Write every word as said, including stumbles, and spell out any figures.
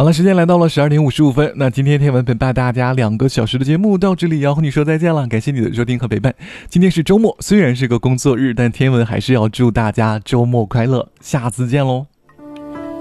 好了，时间来到了十二点五十五分。那今天天文陪伴大家两个小时的节目到这里要和你说再见了，感谢你的收听和陪伴。今天是周末，虽然是个工作日，但天文还是要祝大家周末快乐，下次见喽。